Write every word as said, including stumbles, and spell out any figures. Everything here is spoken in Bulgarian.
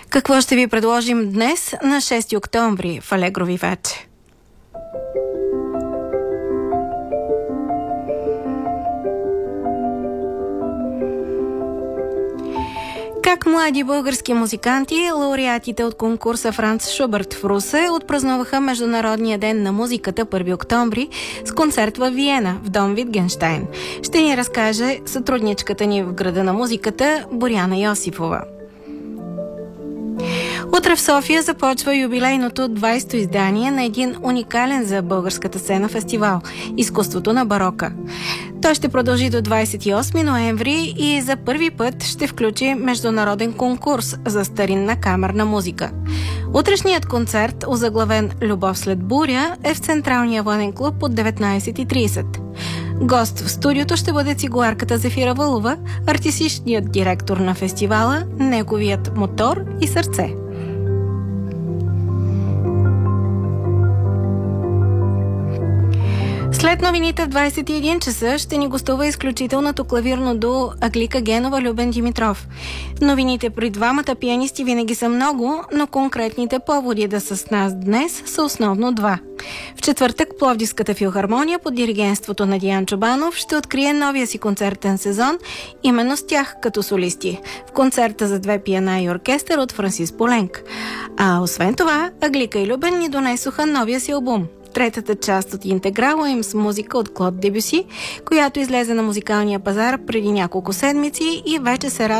Какво ще ви предложим днес на шести октомври в Алегро Виваче? Как млади български музиканти, лауреатите от конкурса Франц Шуберт в Русе, отпразнуваха Международния ден на музиката първи октомври с концерт във Виена, в дом Витгенщайн. Ще ни разкаже сътрудничката ни в Града на музиката Боряна Йосифова. Утре в София започва юбилейното двайсето издание на един уникален за българската сцена фестивал – Изкуството на барока. Той ще продължи до двайсет и осми ноември и за първи път ще включи международен конкурс за старинна камерна музика. Утрешният концерт, озаглавен "Любов след буря", е в Централния военен клуб от деветнайсет и трийсет. Гост в студиото ще бъде цигуларката Зефира Вълова, артистичният директор на фестивала, неговият мотор и сърце. След новините в двайсет и един часа ще ни гостува изключителното клавирно дуо Аглика Генова – Любен Димитров. Новините при двамата пианисти винаги са много, но конкретните поводи да са с нас днес са основно два. В четвъртък Пловдивската филхармония под диригентството на Диан Чобанов ще открие новия си концертен сезон, именно с тях като солисти, в концерта за две пиана и оркестър от Франсис Поленк. А освен това, Аглика и Любен ни донесоха новия си албум. Третата част от интеграла им с музика от Клод Дебюси, която излезе на музикалния пазар преди няколко седмици и вече се радва